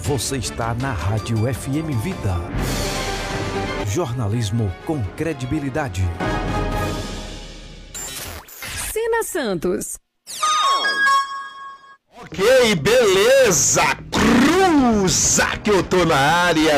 Você está na Rádio FM Vida. Jornalismo com credibilidade. Sena Santos. Ok, beleza. Cruza que eu tô na área.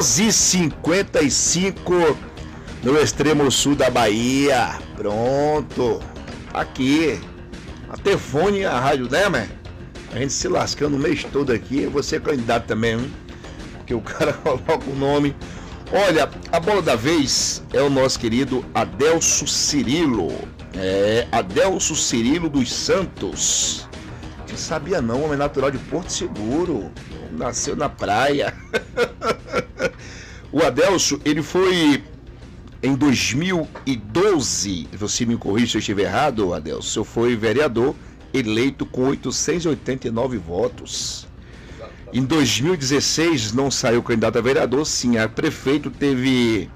12h55 no extremo sul da Bahia. Pronto. Aqui. A telefone e a rádio, né, man? A gente se lascando o mês todo aqui. Você é candidato também, hein? Porque o cara coloca o nome. Olha, a bola da vez é o nosso querido Adelso Cirilo. Adelso Cirilo dos Santos. Não sabia não, homem natural de Porto Seguro. Nasceu na praia. O Adelso, ele foi em 2012, você me corrija se eu estiver errado, Adelso, foi vereador eleito com 889 votos. Em 2016 não saiu candidato a vereador, sim, a prefeito teve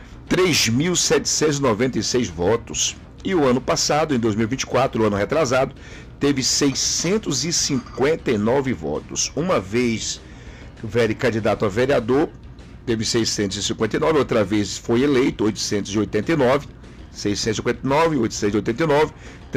3.796 votos. E o ano passado, em 2024, o ano retrasado, teve 659 votos. Uma vez o candidato a vereador teve 659, outra vez foi eleito 889, 659, 889,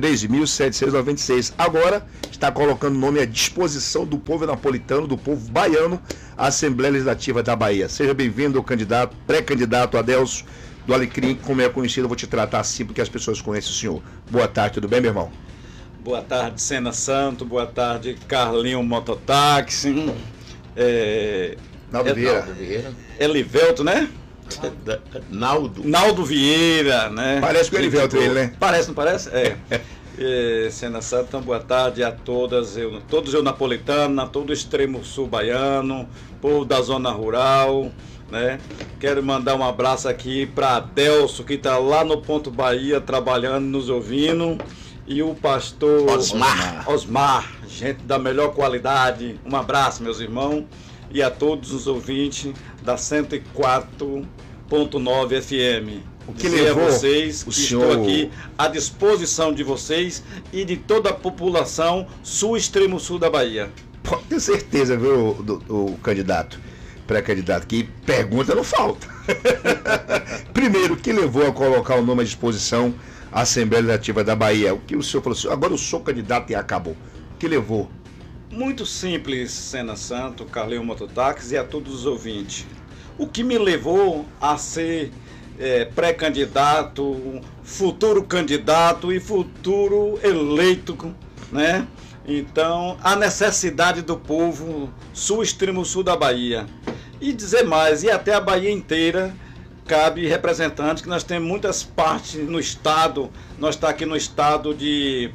3.796. Agora está colocando o nome à disposição do povo napolitano, do povo baiano, à Assembleia Legislativa da Bahia. Seja bem-vindo, candidato, pré-candidato Adelso do Alecrim, como é conhecido, eu vou te tratar assim porque as pessoas conhecem o senhor. Boa tarde, tudo bem, meu irmão? Boa tarde, Sena Santo, boa tarde, Carlinho Mototáxi, Naldo Vieira. Elivelto, né? Naldo Vieira, né? Parece com o Elivelto ele, né? Parece, não parece? Sena Santo, então, boa tarde a todos eu napolitano, a todo o extremo sul baiano, povo da zona rural, né? Quero mandar um abraço aqui para Adelso, que está lá no Ponto Bahia, trabalhando, nos ouvindo, e o pastor Osmar, gente da melhor qualidade. Um abraço, meus irmãos, e a todos os ouvintes da 104.9 FM. O que levou a vocês o que senhor... estou aqui à disposição de vocês e de toda a população sul, extremo sul da Bahia. Pode ter certeza, viu, o candidato, pré-candidato, que pergunta não falta. Primeiro, o que levou a colocar o nome à disposição à Assembleia Legislativa da Bahia? O que o senhor falou assim, agora eu sou candidato e acabou. O que levou? Muito simples, Sena Santo, Carlinho Mototáxi e a todos os ouvintes. O que me levou a ser pré-candidato, futuro candidato e futuro eleito, né? Então, a necessidade do povo sul, extremo sul da Bahia. E dizer mais, e até a Bahia inteira, cabe representantes, que nós temos muitas partes no estado, nós estamos aqui no estado de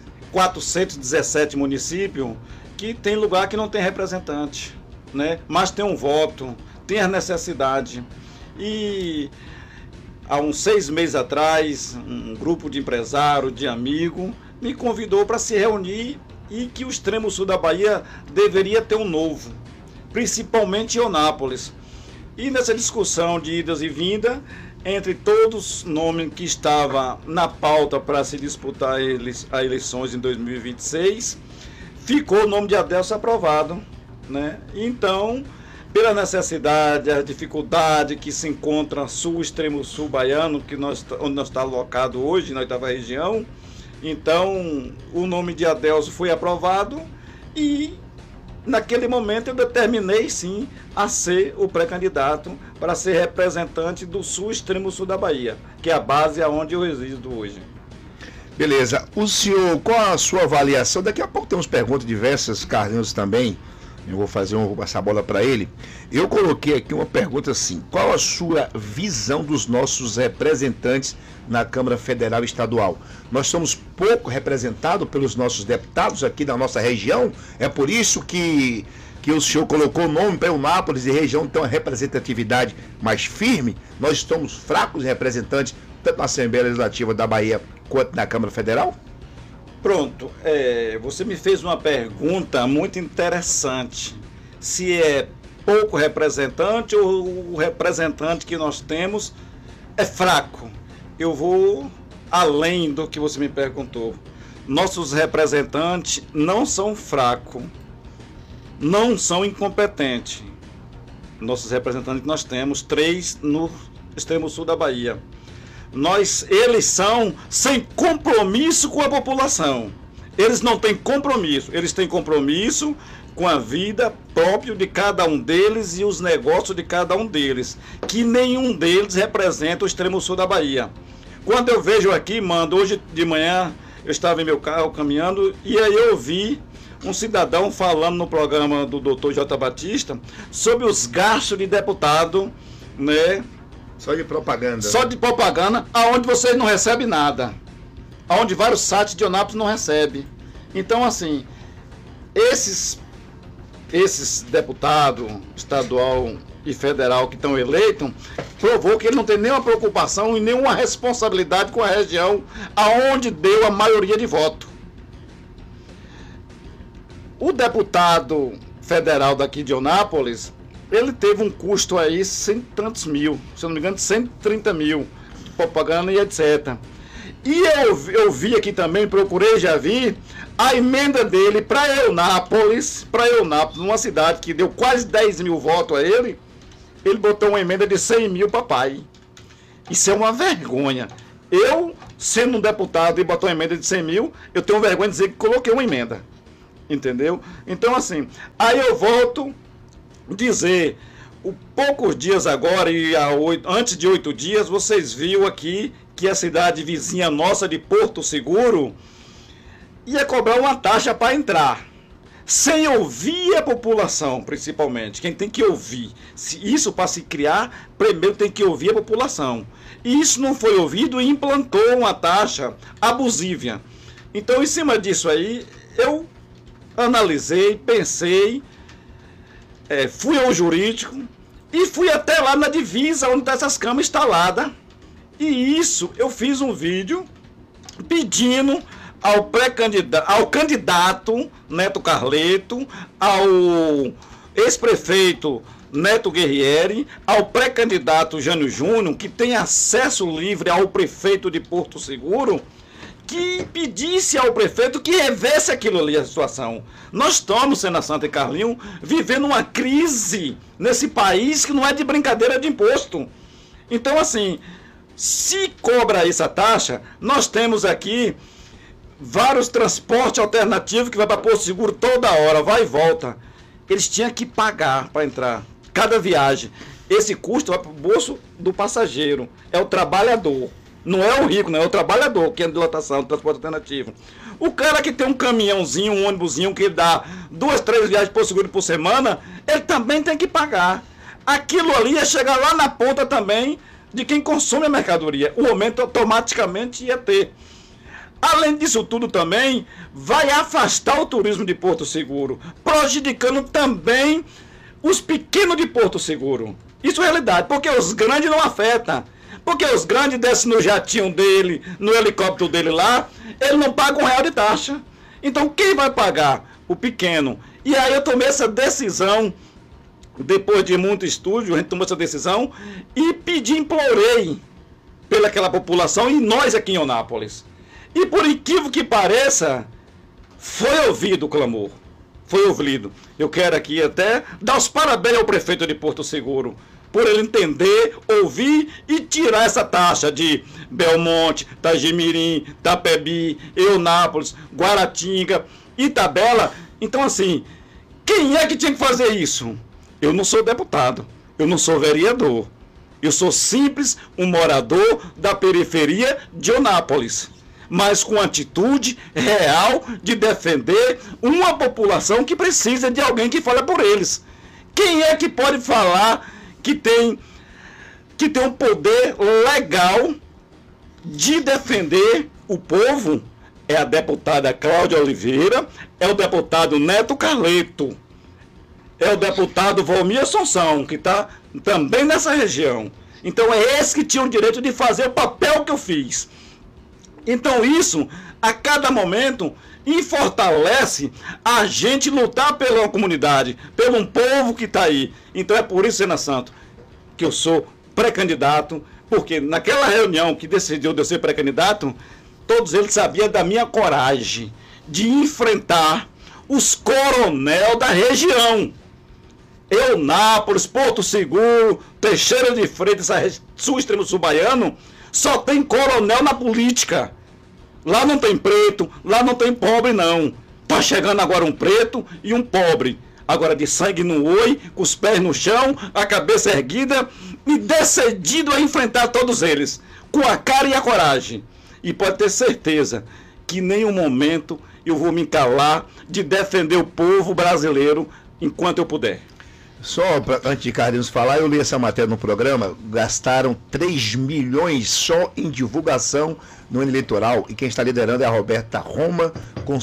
417 municípios, que tem lugar que não tem representante, né? Mas tem um voto, tem a necessidade. E há uns 6 meses atrás, um grupo de empresários, de amigos, me convidou para se reunir e que o extremo sul da Bahia deveria ter um novo, principalmente em Eunápolis. E nessa discussão de idas e vindas, entre todos os nomes que estavam na pauta para se disputar as eleições em 2026, ficou o nome de Adelso aprovado, né? Então, pela necessidade, a dificuldade que se encontra sul, extremo sul baiano, onde nós estamos alocados hoje, na 8ª região, então o nome de Adelso foi aprovado e naquele momento eu determinei sim a ser o pré-candidato para ser representante do sul, extremo sul da Bahia, que é a base aonde eu resido hoje. Beleza. O senhor, qual a sua avaliação? Daqui a pouco temos perguntas diversas, Carlinhos também. Eu vou passar a bola para ele. Eu coloquei aqui uma pergunta assim: qual a sua visão dos nossos representantes na Câmara Federal e Estadual? Nós somos pouco representados pelos nossos deputados aqui da nossa região? É por isso que o senhor colocou o nome para Eunápolis e região tem uma representatividade mais firme? Nós estamos fracos representantes, tanto na Assembleia Legislativa da Bahia quanto na Câmara Federal? Pronto, você me fez uma pergunta muito interessante. Se é pouco representante ou o representante que nós temos é fraco. Eu vou além do que você me perguntou. Nossos representantes não são fracos. não são incompetentes. Nossos representantes, nós temos 3 no extremo sul da Bahia. Eles são sem compromisso com a população. Eles não têm compromisso, eles têm compromisso com a vida própria de cada um deles e os negócios de cada um deles, que nenhum deles representa o extremo sul da Bahia. Quando eu vejo aqui, mando, hoje de manhã eu estava em meu carro caminhando e aí eu vi um cidadão falando no programa do Dr. J. Batista sobre os gastos de deputado, né? Só de propaganda. Só de propaganda, aonde vocês não recebem nada. Aonde vários sites de Eunápolis não recebem. Então, assim, esses deputados estadual e federal que estão eleitos, provou que ele não tem nenhuma preocupação e nenhuma responsabilidade com a região aonde deu a maioria de voto. O deputado federal daqui de Eunápolis, ele teve um custo aí, tantos mil, se eu não me engano, 130 mil, de propaganda e etc. E eu vi aqui também, procurei, já vi, a emenda dele para Eunápolis, uma cidade que deu quase 10 mil votos a ele botou uma emenda de 100 mil para pai. Isso é uma vergonha. Eu, sendo um deputado e botou uma emenda de 100 mil, eu tenho vergonha de dizer que coloquei uma emenda. Entendeu? Então, assim, aí eu volto dizer, poucos dias agora, antes de 8 dias, vocês viram aqui que a cidade vizinha nossa de Porto Seguro ia cobrar uma taxa para entrar, sem ouvir a população, principalmente. Quem tem que ouvir isso para se criar, primeiro tem que ouvir a população. E isso não foi ouvido e implantou uma taxa abusiva. Então, em cima disso aí, eu analisei, pensei, fui ao jurídico e fui até lá na divisa onde está essas câmaras instaladas. E isso, eu fiz um vídeo pedindo ao candidato Neto Carleto, ao ex-prefeito Neto Guerrieri, ao pré-candidato Jânio Júnior, que tem acesso livre ao prefeito de Porto Seguro, que pedisse ao prefeito que revesse aquilo ali, a situação. Nós estamos, Sena Santa e Carlinho, vivendo uma crise nesse país que não é de brincadeira de imposto. Então, assim, se cobra essa taxa, nós temos aqui vários transportes alternativos que vai para Porto Seguro toda hora, vai e volta. Eles tinham que pagar para entrar, cada viagem. Esse custo vai para o bolso do passageiro, é o trabalhador. Não é o rico, não é o trabalhador que é de lotação, transporte alternativo. O cara que tem um caminhãozinho, um ônibusinho que dá 2, 3 viagens por seguro por semana, ele também tem que pagar. Aquilo ali ia chegar lá na ponta também de quem consome a mercadoria. O aumento automaticamente ia ter. Além disso tudo também, vai afastar o turismo de Porto Seguro, prejudicando também os pequenos de Porto Seguro. Isso é realidade, porque os grandes não afetam. Porque os grandes descem no jatinho dele, no helicóptero dele lá, ele não paga R$1 de taxa. Então quem vai pagar? O pequeno. E aí eu tomei essa decisão, depois de muito estúdio, a gente tomou essa decisão e implorei pelaquela população e nós aqui em Eunápolis. E por incrível que pareça, foi ouvido o clamor. Foi ouvido. Eu quero aqui até dar os parabéns ao prefeito de Porto Seguro, por ele entender, ouvir e tirar essa taxa de Belmonte, Tajimirim, Tapebi, Eunápolis, Guaratinga, Itabela. Então, assim, quem é que tinha que fazer isso? Eu não sou deputado, eu não sou vereador. Eu sou simples um morador da periferia de Eunápolis, mas com atitude real de defender uma população que precisa de alguém que fale por eles. Quem é que pode falar que tem um poder legal de defender o povo? É a deputada Cláudia Oliveira, é o deputado Neto Carleto, é o deputado Valmir Assunção, que está também nessa região. Então é esse que tinha o direito de fazer o papel que eu fiz. Então isso, a cada momento, fortalece a gente lutar pela comunidade, pelo povo que está aí. Então é por isso, Sena Santo, que eu sou pré-candidato, porque naquela reunião que decidiu de eu ser pré-candidato, todos eles sabiam da minha coragem de enfrentar os coronel da região. Eunápolis, Porto Seguro, Teixeira de Freitas, sul extremo sul baiano, só tem coronel na política. Lá não tem preto, lá não tem pobre não. Tá chegando agora um preto e um pobre. Agora de sangue no oi, com os pés no chão, a cabeça erguida e decidido a enfrentar todos eles, com a cara e a coragem. E pode ter certeza que em nenhum momento eu vou me calar de defender o povo brasileiro enquanto eu puder. Só antes de Carlinhos falar, eu li essa matéria no programa, gastaram 3 milhões só em divulgação no ano eleitoral, e quem está liderando é a Roberta Roma, com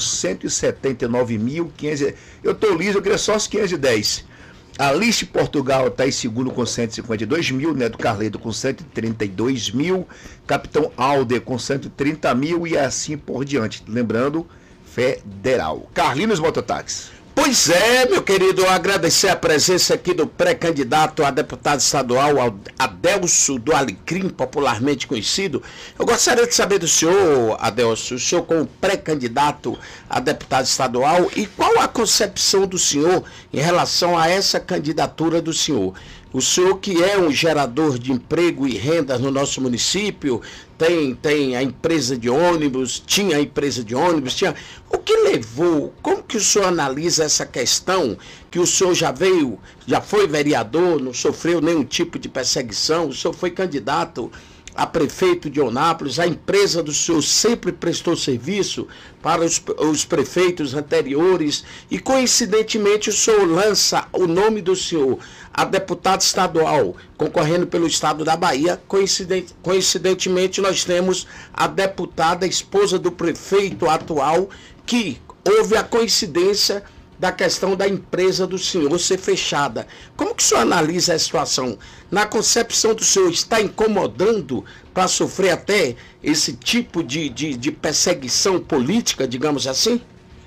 179.500. Eu estou liso, eu queria só os 510. Alice Portugal está em segundo com 152 mil, Neto Carledo com 132 mil, Capitão Alder com 130 mil e assim por diante. Lembrando, federal. Carlinhos Mototáxi. Pois é, meu querido, agradecer a presença aqui do pré-candidato a deputado estadual, Adelso do Alecrim, popularmente conhecido. Eu gostaria de saber do senhor, Adelso, o senhor como pré-candidato a deputado estadual, e qual a concepção do senhor em relação a essa candidatura do senhor? O senhor que é um gerador de emprego e renda no nosso município, tem a empresa de ônibus, tinha a empresa de ônibus, o que levou, como que o senhor analisa essa questão, que o senhor já foi vereador, não sofreu nenhum tipo de perseguição, o senhor foi candidato a prefeito de Eunápolis, a empresa do senhor sempre prestou serviço para os prefeitos anteriores e, coincidentemente, o senhor lança o nome do senhor a deputado estadual, concorrendo pelo estado da Bahia. Coincidentemente, nós temos a deputada esposa do prefeito atual, que houve a coincidência da questão da empresa do senhor ser fechada. Como que o senhor analisa a situação? Na concepção do senhor, está incomodando para sofrer até esse tipo de perseguição política, digamos assim?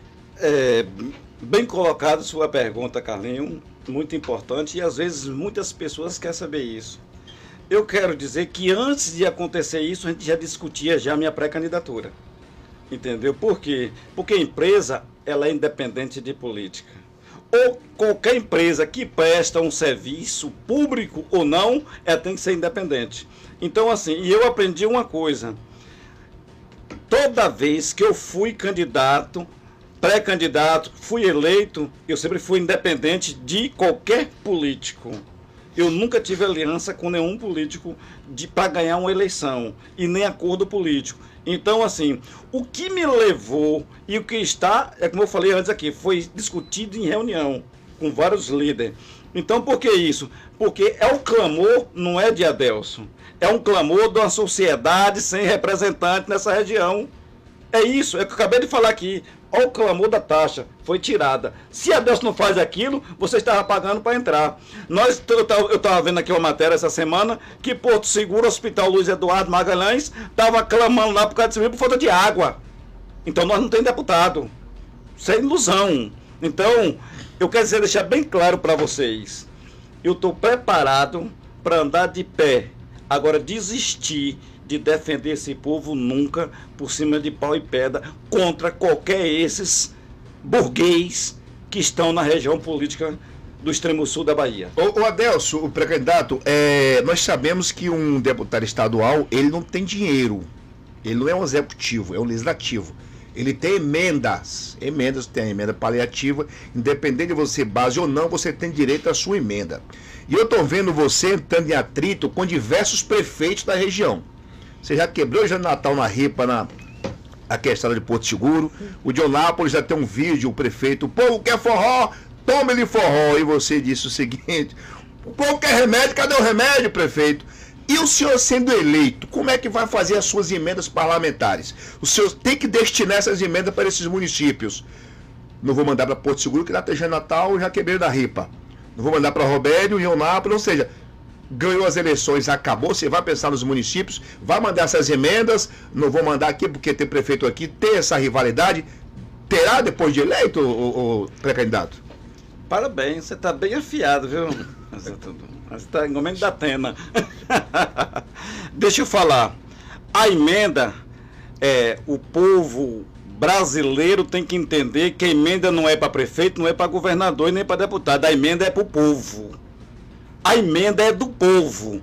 Bem colocado sua pergunta, Carlinhos, muito importante, e às vezes muitas pessoas querem saber isso. Eu quero dizer que antes de acontecer isso, a gente já discutia já a minha pré-candidatura. Entendeu? Por quê? Porque a empresa, ela é independente de política. Ou qualquer empresa que presta um serviço público ou não, ela tem que ser independente. Então, assim, e eu aprendi uma coisa. Toda vez que eu fui candidato, pré-candidato, fui eleito, eu sempre fui independente de qualquer político. Eu nunca tive aliança com nenhum político para ganhar uma eleição, e nem acordo político. Então, assim, o que me levou e o que está, é como eu falei antes aqui, foi discutido em reunião com vários líderes. Então, por que isso? Porque é o clamor, não é de Adelso, é um clamor de uma sociedade sem representante nessa região. É isso, é o que eu acabei de falar aqui. Olha o clamor da taxa, foi tirada. Se Adelso não faz aquilo, você estava pagando para entrar. Eu estava vendo aqui uma matéria essa semana que Porto Seguro, Hospital Luiz Eduardo Magalhães, estava clamando lá por causa de serviço por falta de água. Então nós não temos deputado. Isso é ilusão. Então, eu quero deixar bem claro para vocês. Eu estou preparado para andar de pé. Agora, desistir de defender esse povo nunca, por cima de pau e pedra, contra qualquer esses burguês que estão na região política do extremo sul da Bahia. O Adelso, o pré-candidato, nós sabemos que um deputado estadual, ele não tem dinheiro, ele não é um executivo, é um legislativo. Ele tem emendas, tem a emenda paliativa, independente de você base ou não, você tem direito à sua emenda. E eu estou vendo você entrando em atrito com diversos prefeitos da região. Você já quebrou o Natal na ripa, a questão de Porto Seguro. O de Eunápolis já tem um vídeo, o prefeito, o povo quer forró, tome-lhe forró. E você disse o seguinte, o povo quer remédio, cadê o remédio, prefeito? E o senhor sendo eleito, como é que vai fazer as suas emendas parlamentares? O senhor tem que destinar essas emendas para esses municípios. Não vou mandar para Porto Seguro, que lá tem Natal, já quebrei da ripa. Não vou mandar para Robério e Eunápolis, ou seja, ganhou as eleições, acabou, você vai pensar nos municípios, vai mandar essas emendas, não vou mandar aqui porque tem prefeito aqui, tem essa rivalidade, terá depois de eleito o pré-candidato? Parabéns, você está bem afiado, viu? Você está em momento da Atena. Deixa eu falar, a emenda, o povo brasileiro tem que entender que a emenda não é para prefeito, não é para governador e nem para deputado. A emenda é para o povo. A emenda é do povo.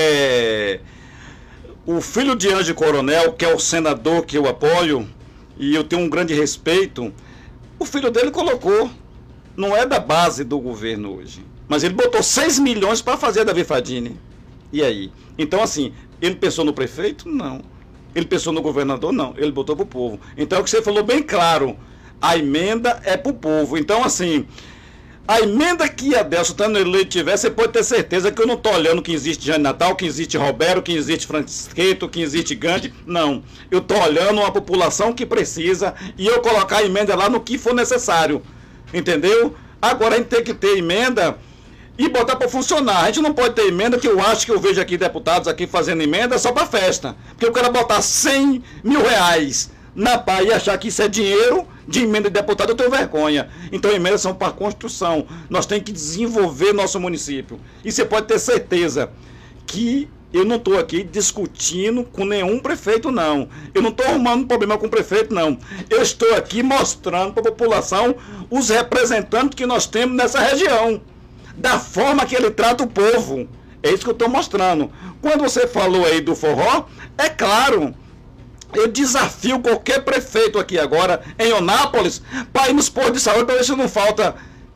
O filho de Ângelo Coronel, que é o senador que eu apoio, e eu tenho um grande respeito, o filho dele colocou. Não é da base do governo hoje. Mas ele botou 6 milhões para fazer a Davi Fadini. E aí? Então, assim, ele pensou no prefeito? Não. Ele pensou no governador? Não. Ele botou para o povo. Então, é o que você falou bem claro. A emenda é para o povo. Então, assim, a emenda que a Adelson estando eleito tiver, você pode ter certeza que eu não estou olhando que existe Jane Natal, que existe Roberto, que existe Francisqueto, que existe Gandhi. Não. Eu estou olhando uma população que precisa e eu colocar a emenda lá no que for necessário. Entendeu? Agora a gente tem que ter emenda e botar para funcionar. A gente não pode ter emenda, que eu acho que eu vejo aqui deputados aqui fazendo emenda só para festa. Porque eu quero botar 100 mil reais na pá e achar que isso é dinheiro de emenda de deputado, eu tenho vergonha. Então emendas são para construção. Nós temos que desenvolver nosso município. E você pode ter certeza que eu não estou aqui discutindo com nenhum prefeito, não. Eu não estou arrumando problema com o prefeito, não. Eu estou aqui mostrando para a população os representantes que nós temos nessa região, da forma que ele trata o povo. É isso que eu estou mostrando. Quando você falou aí do forró, é claro, eu desafio qualquer prefeito aqui agora, em Eunápolis, para ir nos postos de saúde, para ver se não falta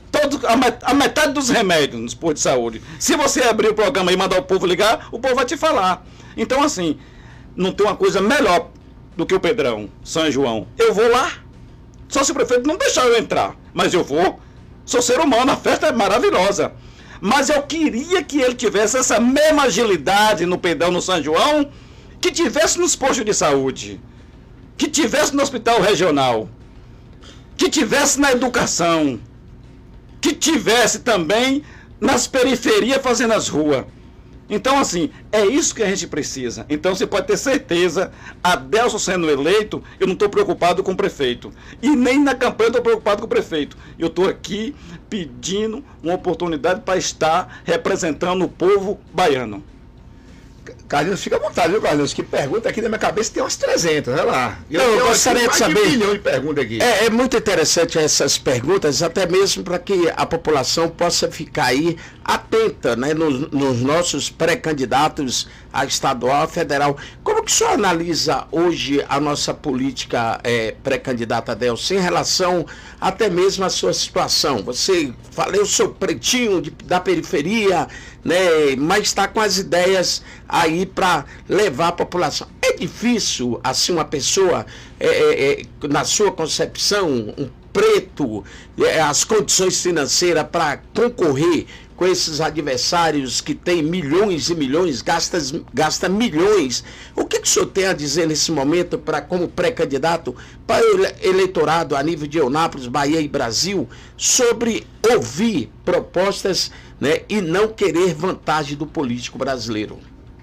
a metade dos remédios nos postos de saúde. Se você abrir o programa e mandar o povo ligar, o povo vai te falar. Então, assim, não tem uma coisa melhor do que o Pedrão, São João. Eu vou lá, só se o prefeito não deixar eu entrar, mas eu vou. Sou ser humano, a festa é maravilhosa. Mas eu queria que ele tivesse essa mesma agilidade no Pedrão, no São João, que tivesse nos postos de saúde, que tivesse no hospital regional, que tivesse na educação, que tivesse também nas periferias fazendo as ruas. Então, assim, é isso que a gente precisa. Então, você pode ter certeza, Adelson sendo eleito, eu não estou preocupado com o prefeito. E nem na campanha eu estou preocupado com o prefeito. Eu estou aqui pedindo uma oportunidade para estar representando o povo baiano. Carlinhos, fica à vontade, viu, Carlinhos? Que pergunta aqui na minha cabeça tem umas 300, olha lá. Eu gostaria de saber. 1 milhão de perguntas aqui. É muito interessante essas perguntas, até mesmo para que a população possa ficar aí atenta, né, nos nossos pré-candidatos a estadual, a federal. Como que o senhor analisa hoje a nossa política pré-candidata, Adelson, em relação até mesmo à sua situação? Você, eu sou pretinho da periferia, né, mas está com as ideias aí para levar a população. É difícil, assim, uma pessoa, na sua concepção, um preto, as condições financeiras para concorrer com esses adversários que têm milhões e milhões, gasta milhões. O que o senhor tem a dizer nesse momento, como pré-candidato, para o eleitorado a nível de Eunápolis, Bahia e Brasil, sobre ouvir propostas, né, e não querer vantagem do político brasileiro?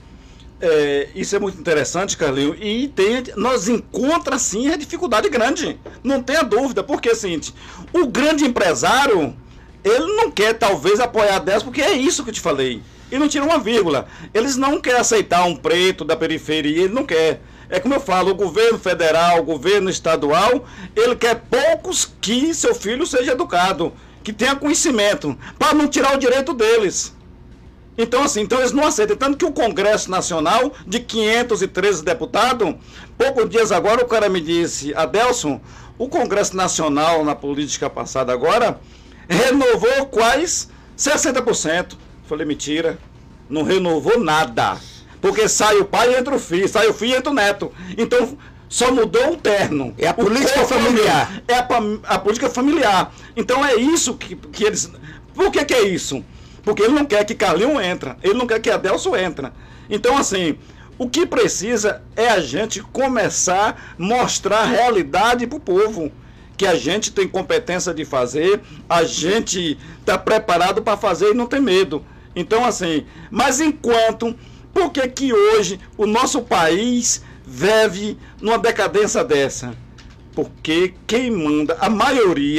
Isso é muito interessante, Carlinhos, e nós encontramos sim a dificuldade grande, não tenha dúvida, porque assim, o grande empresário, ele não quer talvez apoiar a 10, porque é isso que eu te falei, e não tira uma vírgula, eles não querem aceitar um preto da periferia, ele não quer. É como eu falo, o governo federal, o governo estadual, ele quer poucos que seu filho seja educado, que tenha conhecimento, para não tirar o direito deles. Então, assim, eles não aceitam. Tanto que o Congresso Nacional, de 513 deputados, poucos dias agora o cara me disse, Adelson, o Congresso Nacional, na política passada agora, renovou quase 60%. Falei, mentira, não renovou nada. Porque sai o pai e entra o filho, sai o filho e entra o neto. Então, só mudou o terno. É a política familiar. É a política familiar. Então, é isso que eles... Por que é isso? Porque ele não quer que Carlinhos entre, ele não quer que Adelson entre. Então, assim, o que precisa é a gente começar a mostrar a realidade para o povo. Que a gente tem competência de fazer, a gente está preparado para fazer e não tem medo. Então, assim, mas enquanto, por que hoje o nosso país vive numa decadência dessa? Porque quem manda, a maioria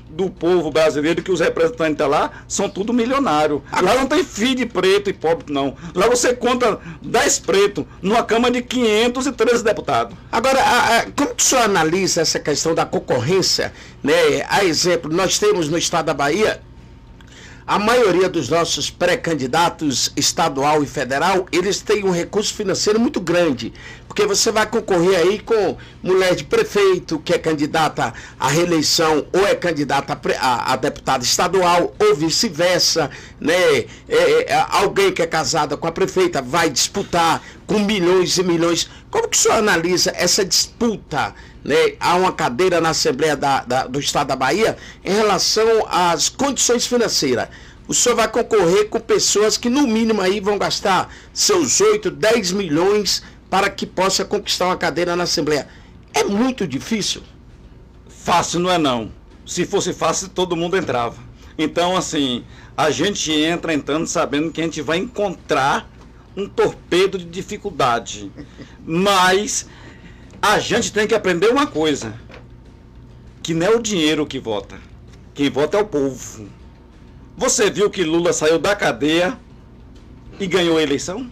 do povo brasileiro, que os representantes lá são tudo milionários. Lá não tem filho de preto e pobre, não. Lá você conta 10 pretos numa Câmara de 513 deputados. Agora, como que o senhor analisa essa questão da concorrência, né? A exemplo, nós temos no estado da Bahia, a maioria dos nossos pré-candidatos estadual e federal, eles têm um recurso financeiro muito grande, porque você vai concorrer aí com mulher de prefeito, que é candidata à reeleição, ou é candidata a deputada estadual, ou vice-versa, né? Alguém que é casada com a prefeita vai disputar com milhões e milhões. Como que o senhor analisa essa disputa, né? Há uma cadeira na Assembleia do Estado da Bahia em relação às condições financeiras. O senhor vai concorrer com pessoas que no mínimo aí vão gastar seus 8, 10 milhões para que possa conquistar uma cadeira na Assembleia. É muito difícil? Fácil não é não. Se fosse fácil, todo mundo entrava. Então, assim, a gente entra entrando sabendo que a gente vai encontrar um torpedo de dificuldade. Mas a gente tem que aprender uma coisa, que não é o dinheiro que vota. Quem vota é o povo. Você viu que Lula saiu da cadeia e ganhou a eleição?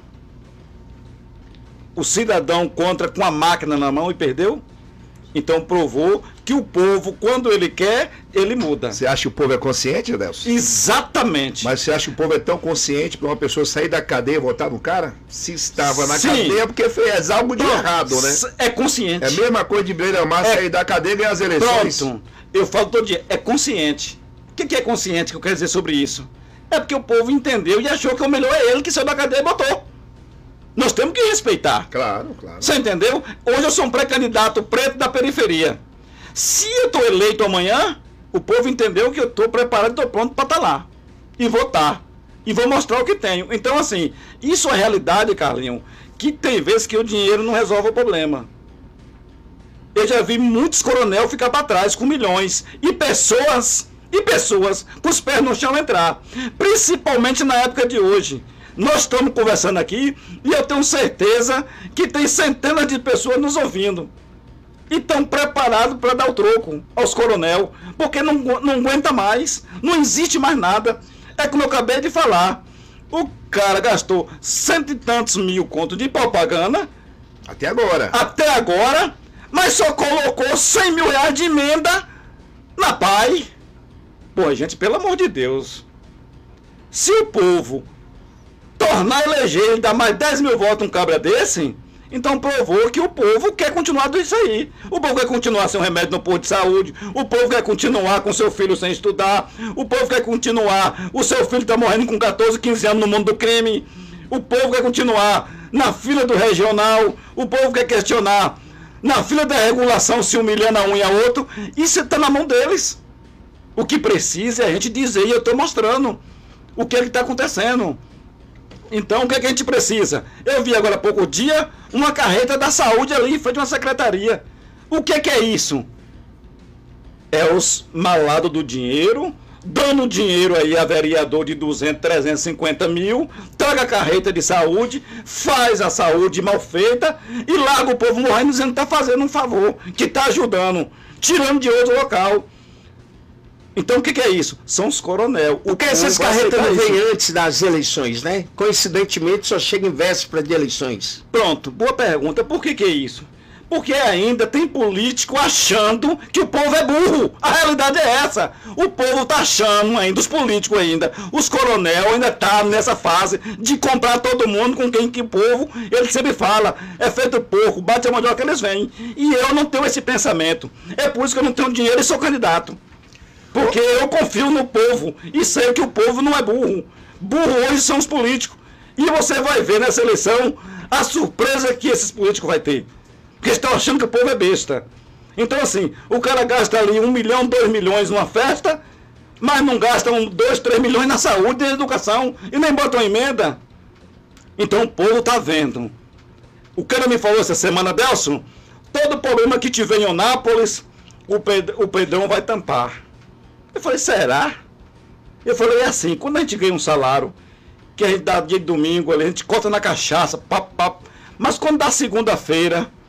O cidadão contra com a máquina na mão e perdeu? Então provou que o povo, quando ele quer, ele muda. Você acha que o povo é consciente, Adelson? Exatamente. Mas você acha que o povo é tão consciente para uma pessoa sair da cadeia e votar no cara? Se estava na cadeia, porque fez algo de errado, né? É consciente. É a mesma coisa de Beira-Mar sair da cadeia e ganhar as eleições. Pronto. Eu falo todo dia, é consciente. O que é consciente que eu quero dizer sobre isso? É porque o povo entendeu e achou que o melhor é ele que saiu da cadeia e botou. Nós temos que respeitar. Claro, claro. Você entendeu? Hoje eu sou um pré-candidato preto da periferia. Se eu estou eleito amanhã, o povo entendeu que eu estou preparado e estou pronto para estar lá. E votar. E vou mostrar o que tenho. Então, assim, isso é realidade, Carlinhos, que tem vezes que o dinheiro não resolve o problema. Eu já vi muitos coronel ficar para trás com milhões. E pessoas com os pés no chão entrar. Principalmente na época de hoje. Nós estamos conversando aqui e eu tenho certeza que tem centenas de pessoas nos ouvindo. E estão preparados para dar o troco aos coronel, porque não aguenta mais, não existe mais nada. É como eu acabei de falar. O cara gastou 100 e tantos mil contos de propaganda. Até agora. Mas só colocou 100 mil reais de emenda na PAI. Pô, gente, pelo amor de Deus. Se o povo tornar eleger e dar mais 10 mil votos um cabra desse, então provou que o povo quer continuar disso aí. O povo quer continuar sem um remédio no posto de saúde, o povo quer continuar com seu filho sem estudar, o povo quer continuar, o seu filho está morrendo com 14, 15 anos no mundo do crime, o povo quer continuar na fila do regional, o povo quer questionar na fila da regulação se humilhando a um e a outro. Isso está na mão deles. O que precisa é a gente dizer, e eu estou mostrando o que está acontecendo. Então, o que é que a gente precisa? Eu vi agora há pouco dia uma carreta da saúde ali em frente a uma secretaria. O que é isso? É os malados do dinheiro, dando dinheiro aí a vereador de 200, 350 mil, traga a carreta de saúde, faz a saúde mal feita e larga o povo morrendo dizendo que está fazendo um favor, que está ajudando, tirando de outro local. Então o que é isso? São os coronel. Porque essas carretas não vêm antes das eleições, né? Coincidentemente só chega em véspera de eleições. Pronto, boa pergunta. Por que é isso? Porque ainda tem político achando que o povo é burro. A realidade é essa. O povo está achando ainda, os políticos ainda, os coronel ainda tá nessa fase de comprar todo mundo com quem que o povo, ele sempre fala, é feito porco, bate a mandioca que eles vêm. E eu não tenho esse pensamento. É por isso que eu não tenho dinheiro e sou candidato. Porque eu confio no povo e sei que o povo não é burro. Burro hoje são os políticos. E você vai ver nessa eleição a surpresa que esses políticos vão ter. Porque estão achando que o povo é besta. Então assim, o cara gasta ali 1 milhão, 2 milhões numa festa, mas não gasta 2, 3 milhões na saúde e na educação. E nem bota uma emenda. Então o povo está vendo. O cara me falou essa semana, Delson, todo problema que tiver em Onápolis, o Pedrão vai tampar. Eu falei, será? Eu falei, é assim, quando a gente ganha um salário, que a gente dá dia de domingo, a gente corta na cachaça, papo, mas quando dá segunda-feira,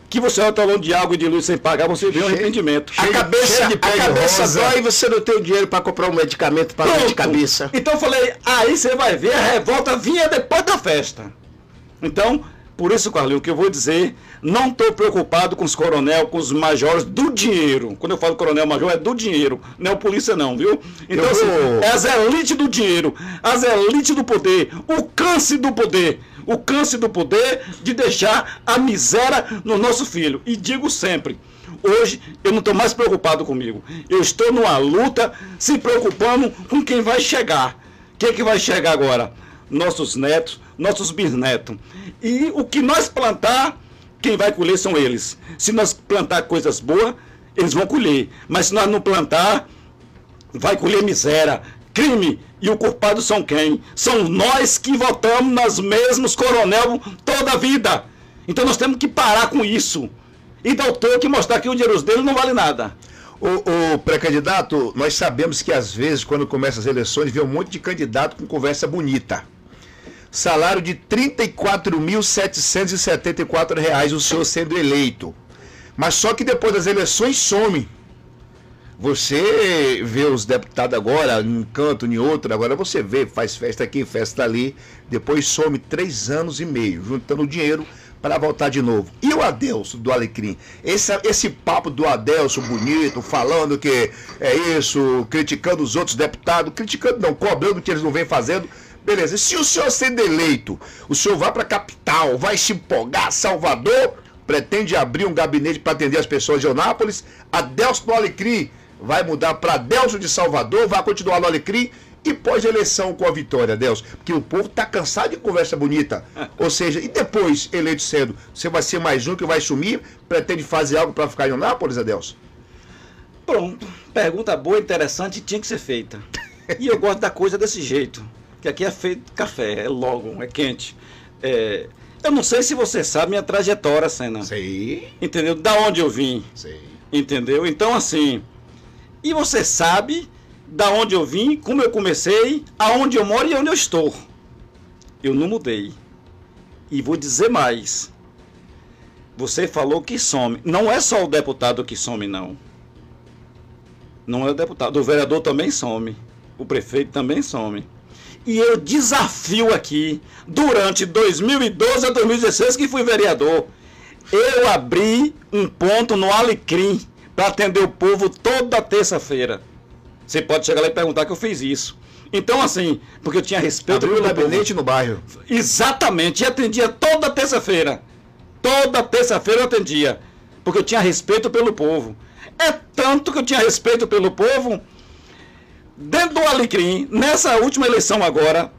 que você vai talão de água e de luz sem pagar, você vê um arrependimento. A cabeça rosa. dói e você não tem o dinheiro para comprar um medicamento para dor de cabeça. Então eu falei, aí você vai ver, a revolta vinha depois da festa. Então, por isso, Carlinhos, o que eu vou dizer, não estou preocupado com os coronel, com os majores do dinheiro. Quando eu falo coronel major, é do dinheiro, não é o polícia não, viu? Então, assim, é as elites do dinheiro, as elites do poder, o câncer do poder. O câncer do poder de deixar a miséria no nosso filho. E digo sempre, hoje eu não estou mais preocupado comigo. Eu estou numa luta se preocupando com quem vai chegar. Quem é que vai chegar agora? Nossos netos, nossos bisnetos. E o que nós plantar, quem vai colher são eles. Se nós plantar coisas boas, eles vão colher. Mas se nós não plantar, vai colher miséria, crime. E o culpado são quem? São nós que votamos nos mesmos coronel toda a vida. Então nós temos que parar com isso. E doutor que mostrar que o dinheiro dele não vale nada. O pré-candidato, nós sabemos que às vezes, quando começam as eleições, vê um monte de candidato com conversa bonita. Salário de R$ 34.774 o senhor sendo eleito. Mas só que depois das eleições some. Você vê os deputados agora, em um canto, em outro, agora você vê, faz festa aqui, festa ali, depois some 3 anos e meio, juntando dinheiro para voltar de novo. E o Adelso do Alecrim? Esse papo do Adelso bonito, falando que é isso, criticando os outros deputados, criticando não, cobrando o que eles não vêm fazendo. Beleza, e se o senhor sendo eleito, o senhor vai para a capital, vai se empolgar, Salvador, pretende abrir um gabinete para atender as pessoas de Eunápolis, Adelso do Alecrim vai mudar para Adelso de Salvador, vai continuar no Alecrim e pós-eleição com a vitória, Adelso, porque o povo está cansado de conversa bonita. Ou seja, e depois, eleito cedo, você vai ser mais um que vai sumir, pretende fazer algo para ficar em Eunápolis, Adelso? Pronto, pergunta boa, interessante, tinha que ser feita. E eu gosto da coisa desse jeito, que aqui é feito café, é logo, é quente. Eu não sei se você sabe minha trajetória, Senna. Sei. Entendeu? Da onde eu vim. Sei. Entendeu? Então, assim, e você sabe da onde eu vim, como eu comecei, aonde eu moro e onde eu estou. Eu não mudei. E vou dizer mais. Você falou que some. Não é só o deputado que some, não. Não é o deputado. O vereador também some. O prefeito também some. E eu desafio aqui, durante 2012 a 2016, que fui vereador, eu abri um ponto no Alecrim para atender o povo toda terça-feira. Você pode chegar lá e perguntar que eu fiz isso. Então, assim, porque eu tinha respeito pelo gabinete no bairro. Exatamente, e atendia toda terça-feira. Toda terça-feira eu atendia, porque eu tinha respeito pelo povo. É tanto que eu tinha respeito pelo povo, dentro do Alecrim, nessa última eleição agora,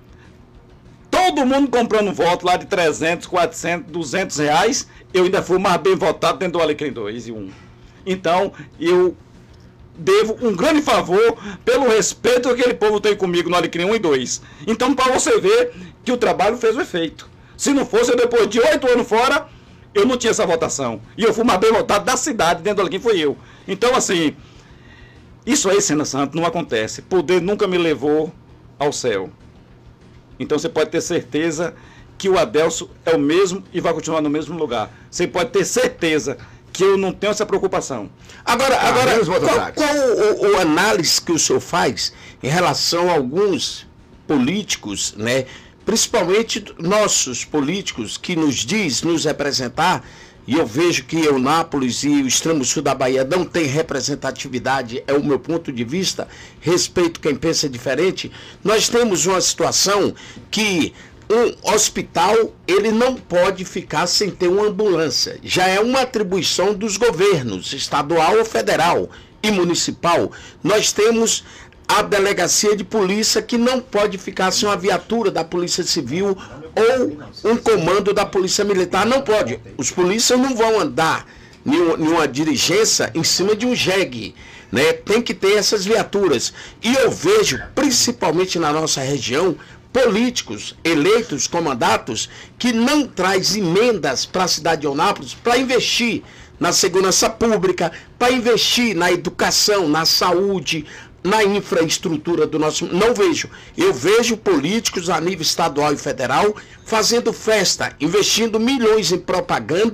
todo mundo comprando voto lá de 300, 400, 200 reais, eu ainda fui mais bem votado dentro do Alecrim 2 e 1. Então, eu devo um grande favor pelo respeito que aquele povo tem comigo no Alecrim 1 e 2. Então, para você ver que o trabalho fez o efeito. Se não fosse, depois de 8 anos fora, eu não tinha essa votação. E eu fui mais bem votado da cidade, dentro do Alecrim foi eu. Então, assim, isso aí, Senna Santos, não acontece. Poder nunca me levou ao céu. Então, você pode ter certeza que o Adelso é o mesmo e vai continuar no mesmo lugar. Você pode ter certeza que eu não tenho essa preocupação. Agora qual o análise que o senhor faz em relação a alguns políticos, né, principalmente nossos políticos que nos representar, e eu vejo que Eunápolis e o extremo sul da Bahia não tem representatividade, é o meu ponto de vista, respeito quem pensa diferente. Nós temos uma situação que um hospital, ele não pode ficar sem ter uma ambulância. Já é uma atribuição dos governos, estadual ou federal e municipal. Nós temos a delegacia de polícia que não pode ficar sem uma viatura da Polícia Civil ou um comando da Polícia Militar. Não pode. Os polícias não vão andar em uma diligência em cima de um jegue, né? Tem que ter essas viaturas. E eu vejo, principalmente na nossa região, políticos eleitos com mandatos que não traz emendas para a cidade de Eunápolis para investir na segurança pública, para investir na educação, na saúde, na infraestrutura do nosso... Não vejo. Eu vejo políticos a nível estadual e federal fazendo festa, investindo milhões em propaganda,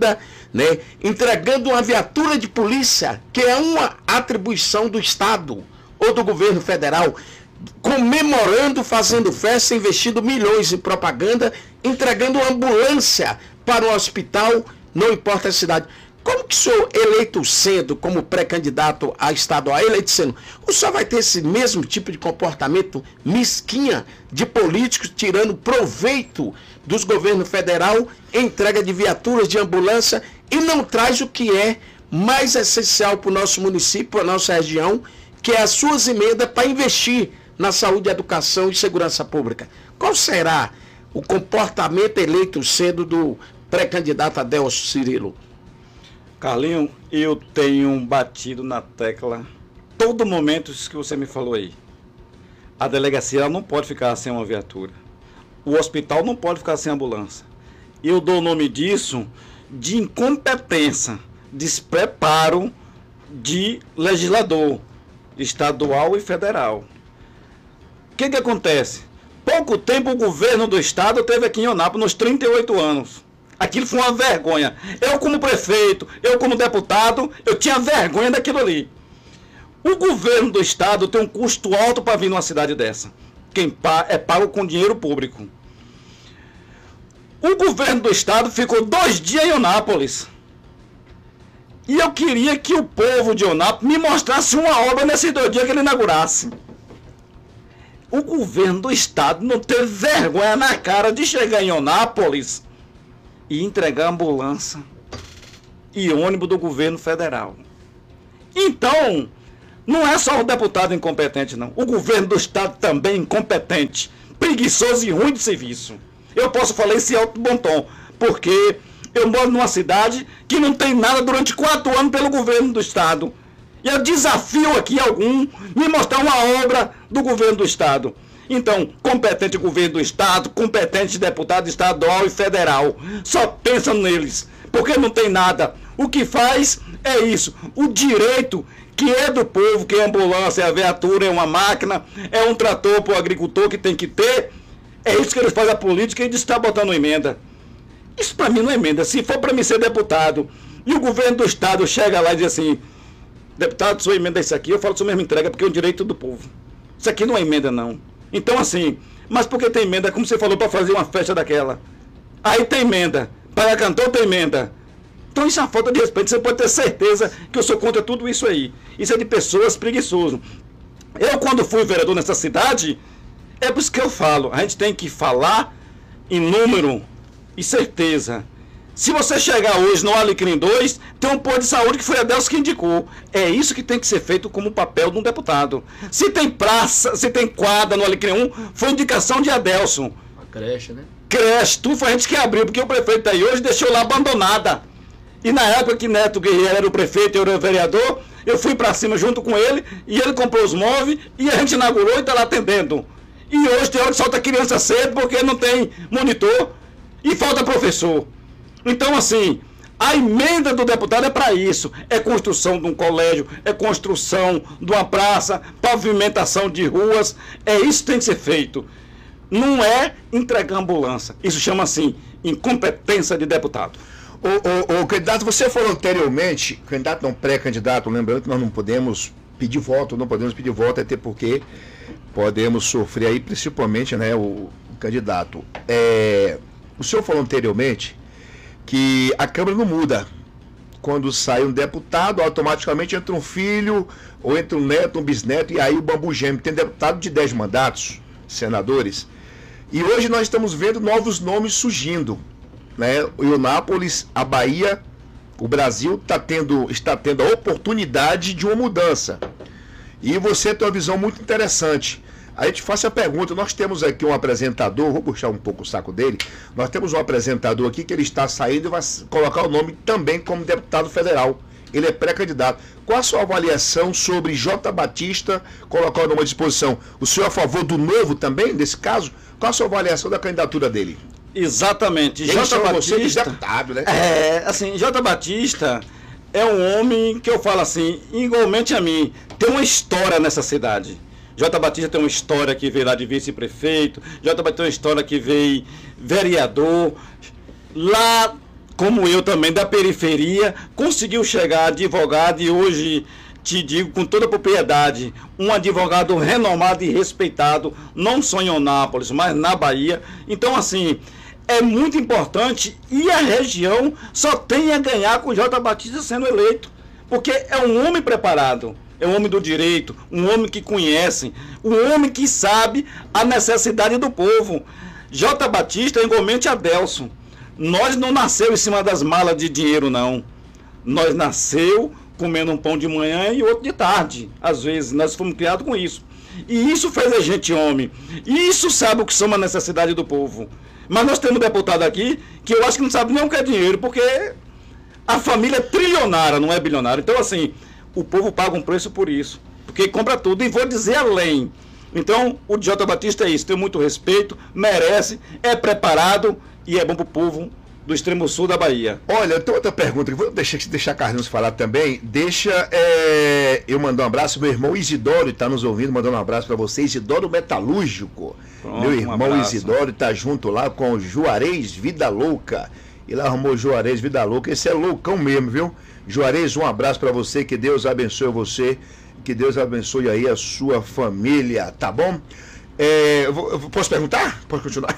né, entregando uma viatura de polícia, que é uma atribuição do Estado ou do governo federal, comemorando, fazendo festa, investindo milhões em propaganda, entregando uma ambulância para o hospital, não importa a cidade. Como que o senhor, eleito sendo como pré-candidato a estadual, eleito sendo, o senhor vai ter esse mesmo tipo de comportamento mesquinha de políticos tirando proveito dos governos federal, entrega de viaturas de ambulância e não traz o que é mais essencial para o nosso município, para a nossa região, que é as suas emendas para investir na saúde, educação e segurança pública? Qual será o comportamento eleito sendo do pré-candidato Adelso Cirilo? Carlinho, eu tenho batido na tecla todo momento isso que você me falou aí. A delegacia ela não pode ficar sem uma viatura. O hospital não pode ficar sem ambulância. Eu dou o nome disso de incompetência, despreparo de legislador estadual e federal. O que acontece? Pouco tempo o governo do estado teve aqui em Eunápolis, nos 38 anos. Aquilo foi uma vergonha. Eu como prefeito, eu como deputado, eu tinha vergonha daquilo ali. O governo do estado tem um custo alto para vir numa cidade dessa. Quem é pago com dinheiro público. O governo do estado ficou 2 dias em Eunápolis. E eu queria que o povo de Eunápolis me mostrasse uma obra nesses 2 dias que ele inaugurasse. O governo do estado não teve vergonha na cara de chegar em Eunápolis e entregar ambulância e ônibus do governo federal. Então, não é só o deputado incompetente, não. O governo do estado também é incompetente, preguiçoso e ruim de serviço. Eu posso falar isso em alto bom tom, porque eu moro numa cidade que não tem nada durante 4 anos pelo governo do estado. E eu desafio aqui algum me mostrar uma obra do governo do estado. Então, competente governo do estado, competente deputado estadual e federal, só pensam neles, porque não tem nada. O que faz é isso, o direito que é do povo, que é ambulância, é a viatura, é uma máquina, é um trator para o agricultor que tem que ter, é isso que eles fazem a política e está botando emenda. Isso para mim não é emenda. Se for para mim ser deputado e o governo do estado chega lá e diz assim, deputado, sua emenda é isso aqui, eu falo, sua mesma entrega, porque é o direito do povo. Isso aqui não é emenda, não. Então, assim, mas por que tem emenda? Como você falou, para fazer uma festa daquela. Aí tem emenda. Para cantor tem emenda. Então isso é uma falta de respeito. Você pode ter certeza que eu sou contra tudo isso aí. Isso é de pessoas preguiçosas. Eu, quando fui vereador nessa cidade, é por isso que eu falo. A gente tem que falar em número e certeza. Se você chegar hoje no Alecrim 2, tem um posto de saúde que foi a Adelso que indicou. É isso que tem que ser feito como papel de um deputado. Se tem praça, se tem quadra no Alecrim 1, foi indicação de Adelso. A creche, né? Creche, tudo foi a gente que abriu, porque o prefeito aí hoje deixou lá abandonada. E na época que Neto Guerreiro era o prefeito e eu era o vereador, eu fui pra cima junto com ele, e ele comprou os móveis, e a gente inaugurou e tá lá atendendo. E hoje tem hora que solta criança cedo, porque não tem monitor, e falta professor. Então, assim, a emenda do deputado é para isso. É construção de um colégio, é construção de uma praça, pavimentação de ruas. É isso que tem que ser feito. Não é entregar ambulância. Isso chama, assim, incompetência de deputado. O candidato, você falou anteriormente, candidato não, pré-candidato, lembrando que nós não podemos pedir voto, até porque podemos sofrer aí, principalmente, né, o candidato. O senhor falou anteriormente que a Câmara não muda. Quando sai um deputado, automaticamente entra um filho, ou entra um neto, um bisneto, e aí o bambu geme. Tem deputado de 10 mandatos, senadores. E hoje nós estamos vendo novos nomes surgindo, né? O Eunápolis, a Bahia, o Brasil está tendo a oportunidade de uma mudança. E você tem uma visão muito interessante. Aí eu te faço a pergunta, nós temos aqui um apresentador, vou puxar um pouco o saco dele, nós temos um apresentador aqui que ele está saindo e vai colocar o nome também como deputado federal. Ele é pré-candidato. Qual a sua avaliação sobre J. Batista colocar o nome à disposição? O senhor é a favor do novo também, nesse caso? Qual a sua avaliação da candidatura dele? Exatamente. J. Batista, de deputado, né? Assim, J. Batista é um homem que eu falo assim, igualmente a mim, tem uma história nessa cidade. J. Batista tem uma história que veio lá de vice-prefeito, J. Batista tem uma história que veio vereador. Lá como eu também, da periferia, conseguiu chegar a advogado e hoje, te digo com toda a propriedade, um advogado renomado e respeitado, não só em Eunápolis, mas na Bahia. Então, assim, é muito importante e a região só tem a ganhar com o J. Batista sendo eleito, porque é um homem preparado, é um homem do direito, um homem que conhece, um homem que sabe a necessidade do povo. J. Batista é igualmente Adelson. Nós não nasceu em cima das malas de dinheiro, não. Nós nasceu comendo um pão de manhã e outro de tarde. Às vezes, nós fomos criados com isso. E isso fez a gente homem. E isso sabe o que são a necessidade do povo. Mas nós temos um deputado aqui que eu acho que não sabe nem o que é dinheiro, porque a família é trilionária, não é bilionária. Então, assim, o povo paga um preço por isso. Porque compra tudo. E vou dizer além. Então, o J. Batista é isso. Tem muito respeito, merece, é preparado e é bom para o povo do extremo sul da Bahia. Olha, eu tenho outra pergunta, vou deixar Carlinhos falar também. Deixa eu mandar um abraço, meu irmão Isidoro está nos ouvindo, mandando um abraço para você, Isidoro Metalúrgico. Pronto, meu irmão Isidoro está junto lá com o Juarez Vida Louca. Ele arrumou Juarez Vida Louca, esse é loucão mesmo, viu? Juarez, um abraço para você, que Deus abençoe você, que Deus abençoe aí a sua família, tá bom? Posso perguntar? Posso continuar?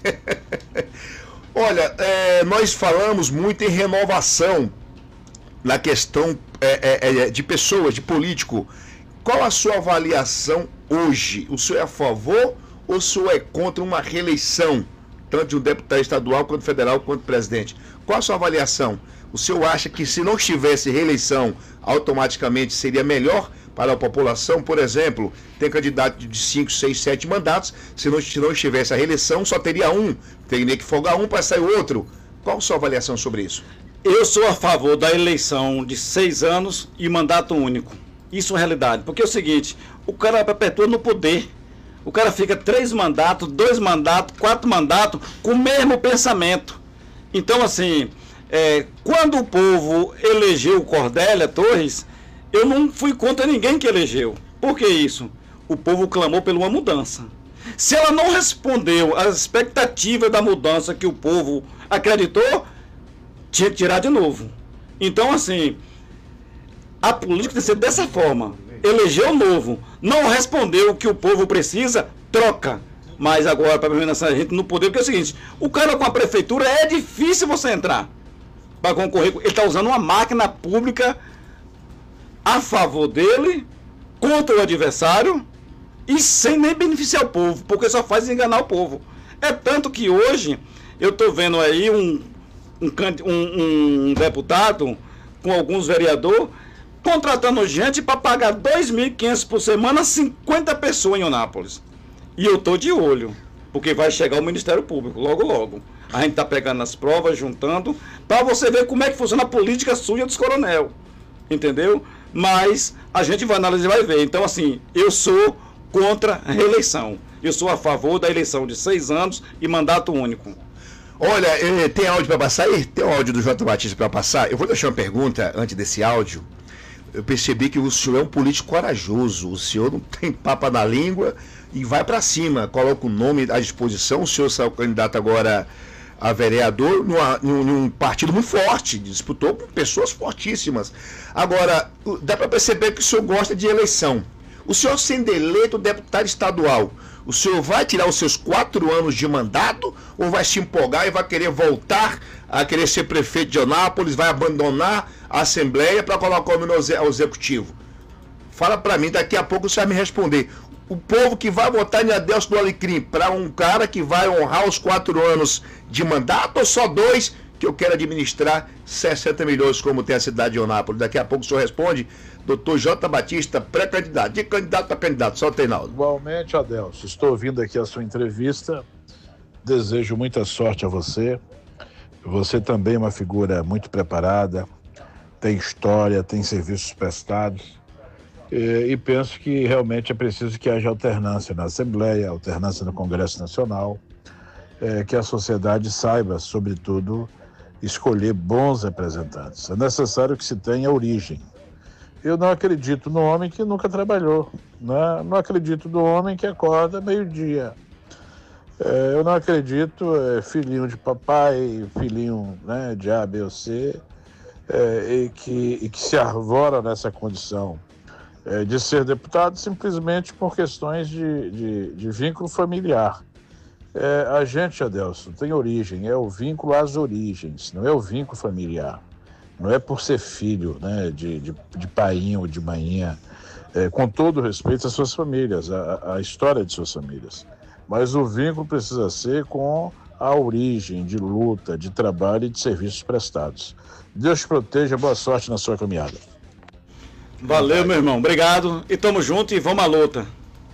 Olha, nós falamos muito em renovação na questão de pessoas, de político. Qual a sua avaliação hoje? O senhor é a favor ou o senhor é contra uma reeleição, tanto de um deputado estadual, quanto federal, quanto presidente? Qual a sua avaliação? O senhor acha que se não tivesse reeleição, automaticamente seria melhor para a população? Por exemplo, tem candidato de 5, 6, 7 mandatos, se não tivesse a reeleição, só teria um, teria que folgar um para sair o outro. Qual a sua avaliação sobre isso? Eu sou a favor da eleição de 6 anos e mandato único. Isso é realidade, porque é o seguinte, o cara perpetua no poder. O cara fica 3 mandatos, 2 mandatos, 4 mandatos, com o mesmo pensamento. Então, assim, quando o povo elegeu o Cordélia Torres, eu não fui contra ninguém que elegeu. Por que isso? O povo clamou por uma mudança. Se ela não respondeu às expectativas da mudança que o povo acreditou, tinha que tirar de novo. Então, assim, a política tem que ser dessa forma. Elegeu novo, não respondeu o que o povo precisa, troca. Mas agora, para permanecer a gente no poder, porque é o seguinte, o cara com a prefeitura é difícil você entrar para concorrer. Ele está usando uma máquina pública a favor dele, contra o adversário e sem nem beneficiar o povo, porque só faz enganar o povo. É tanto que hoje eu estou vendo aí um deputado com alguns vereadores contratando gente para pagar 2.500 por semana, 50 pessoas em Eunápolis. E eu estou de olho, porque vai chegar o Ministério Público logo logo. A gente está pegando as provas, juntando, para você ver como é que funciona a política suja dos coronel. Entendeu? Mas a gente vai analisar e vai ver. Então, assim, eu sou contra a reeleição. Eu sou a favor da eleição de 6 anos e mandato único. Olha, tem áudio para passar aí? Tem um áudio do J. Batista para passar? Eu vou deixar uma pergunta antes desse áudio. Eu percebi que o senhor é um político corajoso. O senhor não tem papa na língua e vai para cima. Coloca o nome à disposição. O senhor saiu candidato agora a vereador num partido muito forte, disputou com pessoas fortíssimas. Agora, dá para perceber que o senhor gosta de eleição. O senhor sendo eleito deputado estadual, o senhor vai tirar os seus 4 anos de mandato ou vai se empolgar e vai querer voltar a querer ser prefeito de Eunápolis, vai abandonar a Assembleia para colocar o nome ao Executivo? Fala para mim, daqui a pouco você vai me responder. O povo que vai votar em Adelson do Alecrim para um cara que vai honrar os 4 anos de mandato ou só 2 que eu quero administrar 60 milhões como tem a cidade de Eunápolis? Daqui a pouco o senhor responde. Dr. J. Batista, pré-candidato, de candidato para candidato. Solta aí, Naldo. Igualmente, Adelson, estou ouvindo aqui a sua entrevista, desejo muita sorte a você. Você também é uma figura muito preparada, tem história, tem serviços prestados. E penso que realmente é preciso que haja alternância na Assembleia, alternância no Congresso Nacional, que a sociedade saiba, sobretudo, escolher bons representantes. É necessário que se tenha origem. Eu não acredito no homem que nunca trabalhou, né? Não acredito no homem que acorda meio-dia. Eu não acredito, filhinho de papai, filhinho, né, de A, B ou C, e que se arvora nessa condição de ser deputado simplesmente por questões de vínculo familiar. A gente, Adelson, tem origem, é o vínculo às origens, não é o vínculo familiar. Não é por ser filho, né, de painho ou de mainha, com todo respeito às suas famílias, à história de suas famílias. Mas o vínculo precisa ser com a origem de luta, de trabalho e de serviços prestados. Deus te proteja, boa sorte na sua caminhada. Valeu, meu irmão, obrigado e tamo junto e vamos à luta.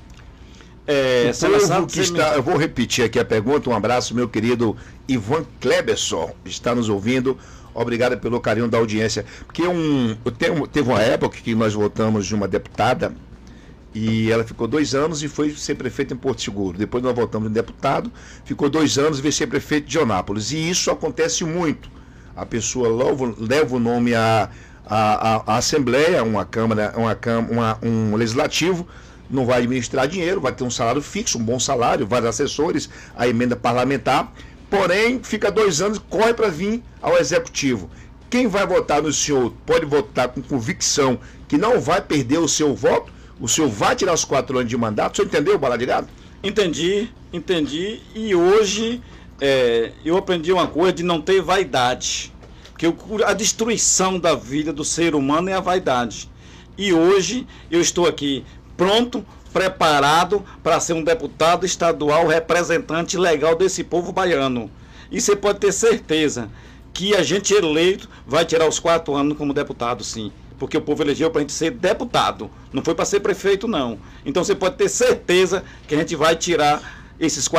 Eu vou repetir aqui a pergunta. Um abraço, meu querido Ivan Kleberson, está nos ouvindo. Obrigado pelo carinho da audiência. Porque teve uma época que nós votamos de uma deputada e ela ficou 2 anos e foi ser prefeita em Porto Seguro. Depois nós votamos de um deputado, ficou 2 anos e veio ser prefeito de Jonápolis. E isso acontece muito. A pessoa leva o nome à Assembleia, uma Câmara, um Legislativo, não vai administrar dinheiro, vai ter um salário fixo, um bom salário, vários assessores, a emenda parlamentar, porém fica 2 anos e corre para vir ao Executivo. Quem vai votar no senhor pode votar com convicção que não vai perder o seu voto, o senhor vai tirar os 4 anos de mandato. O senhor entendeu, Bala de Gado? Entendi, e hoje eu aprendi uma coisa de não ter vaidade, porque a destruição da vida do ser humano é a vaidade. E hoje eu estou aqui pronto, preparado para ser um deputado estadual representante legal desse povo baiano. E você pode ter certeza que a gente eleito vai tirar os 4 anos como deputado, sim. Porque o povo elegeu para a gente ser deputado, não foi para ser prefeito, não. Então você pode ter certeza que a gente vai tirar esses 4